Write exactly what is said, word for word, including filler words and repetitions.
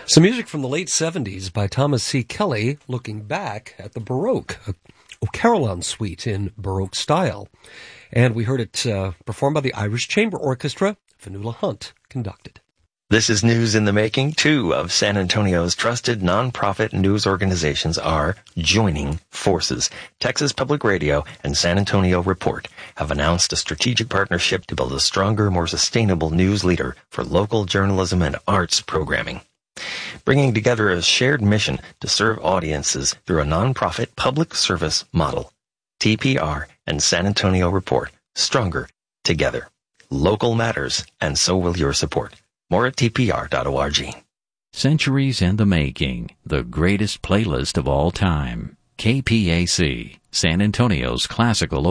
Some music from the late seventies by Thomas C. Kelly, looking back at the Baroque, a Carillon suite in Baroque style. And we heard it uh, performed by the Irish Chamber Orchestra. Fanula Hunt conducted. This is news in the making. Two of San Antonio's trusted nonprofit news organizations are joining forces. Texas Public Radio and San Antonio Report have announced a strategic partnership to build a stronger, more sustainable news leader for local journalism and arts programming, bringing together a shared mission to serve audiences through a nonprofit public service model. T P R and San Antonio Report, stronger together. Local matters, and so will your support. More at T P R dot org. Centuries in the Making, the greatest playlist of all time. K P A C, San Antonio's classical